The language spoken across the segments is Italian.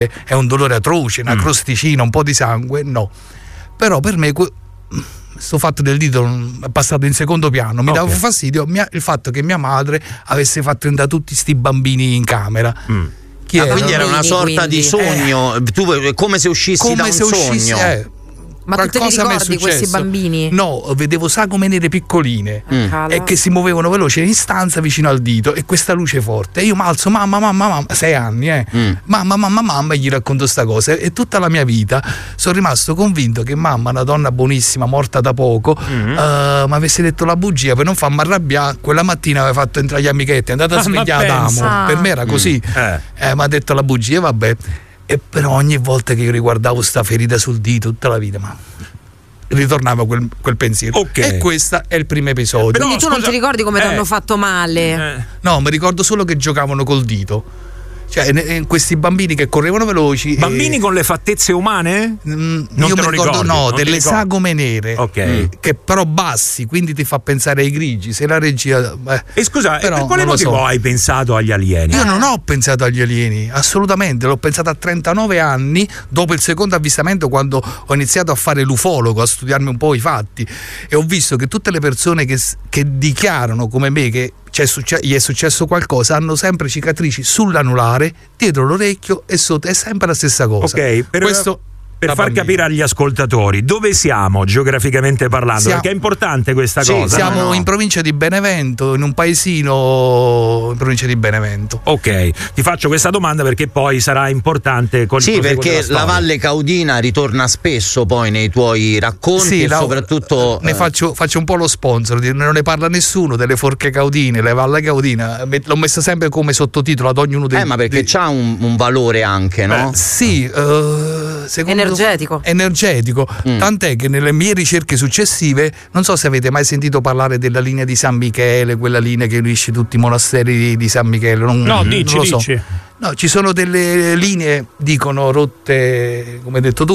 è un dolore atroce, una crosticina, un po' di sangue, no. Però per me sto fatto del dito è passato in secondo piano. Mi dava fastidio il fatto che mia madre avesse fatto entrare tutti sti bambini in camera. Quindi era una sorta di sogno, tu come se uscissi da un sogno. Ma tu te li ricordi questi bambini? No, vedevo sagome nere piccoline e che si muovevano veloce in stanza vicino al dito e questa luce forte. E io mi alzo, mamma, 6 anni, mamma, e gli racconto sta cosa. E tutta la mia vita sono rimasto convinto che mamma, una donna buonissima, morta da poco, mi avesse detto la bugia per non farmi arrabbiare. Quella mattina aveva fatto entrare gli amichetti, è andata a svegliare Adamo. Per me era così. Mi ha detto la bugia, vabbè. E però ogni volta che io riguardavo sta ferita sul dito, tutta la vita, ma ritornava quel pensiero. E questo è il primo episodio. Quindi tu non ti ricordi come ti hanno fatto male? No, mi ricordo solo che giocavano col dito. Cioè, questi bambini che correvano veloci. Bambini con le fattezze umane? Non io mi ricordo, no, delle sagome nere. Che però bassi, quindi ti fa pensare ai grigi. Se la regia. E scusa, per quale motivo hai pensato agli alieni? Io non ho pensato agli alieni, assolutamente. L'ho pensato a 39 anni, dopo il secondo avvistamento, quando ho iniziato a fare l'ufologo, a studiarmi un po' i fatti. E ho visto che tutte le persone che dichiarano come me che gli è successo qualcosa hanno sempre cicatrici sull'anulare, dietro l'orecchio e sotto, è sempre la stessa cosa. Per far capire agli ascoltatori dove siamo geograficamente parlando, perché è importante questa cosa. Siamo in provincia di Benevento, in un paesino in provincia di Benevento. Ok, ti faccio questa domanda perché poi sarà importante con il perché la Valle Caudina ritorna spesso poi nei tuoi racconti, soprattutto ne faccio un po' lo sponsor, non ne parla nessuno delle forche caudine, la Valle Caudina l'ho messa sempre come sottotitolo ad ognuno dei ma perché c'ha un valore anche, no? Secondo energetico. Tant'è che nelle mie ricerche successive, non so se avete mai sentito parlare della linea di San Michele, quella linea che unisce tutti i monasteri di San Michele. Dici. No, ci sono delle linee, dicono, rotte, come hai detto tu,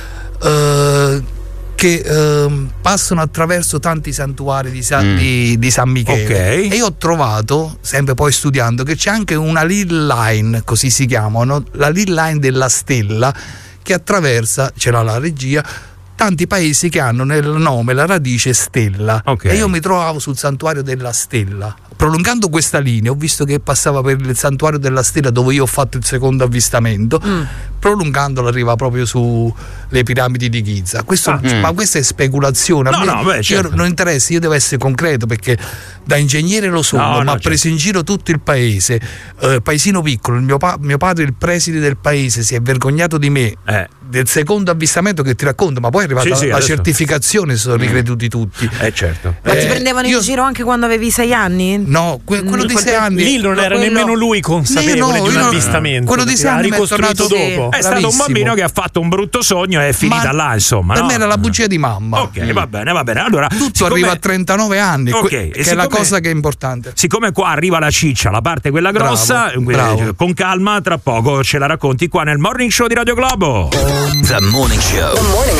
che passano attraverso tanti santuari di San Michele. E io ho trovato, sempre poi studiando, che c'è anche una ley line, così si chiamano, la ley line della stella, che attraversa, ce l'ha la regia, tanti paesi che hanno nel nome la radice stella. E io mi trovavo sul santuario della stella. Prolungando questa linea, ho visto che passava per il santuario della stella dove io ho fatto il secondo avvistamento. Prolungandola arriva proprio sulle piramidi di Giza. Ma questa è speculazione. Certo. Non interessa, io devo essere concreto perché da ingegnere lo sono, ma preso in giro tutto il paese, paesino piccolo, mio padre, il preside del paese, si è vergognato di me del secondo avvistamento che ti racconto, ma poi è arrivata la certificazione, sono ricreduti tutti. Certo. Ma ti prendevano in giro anche quando avevi 6 anni? No, quello di 6 anni. Lì non era nemmeno lui consapevole di un avvistamento. Quello di 6 anni ha ricostruito dopo. È stato un bambino che ha fatto un brutto sogno e è finita là, insomma. Per me era la bugia di mamma. Va bene. Allora, tutto arriva a 39 anni, che è la cosa che è importante. Siccome qua arriva la ciccia, la parte quella grossa, bravo. Con calma, tra poco ce la racconti qua nel Morning Show di Radio Globo. The Morning Show.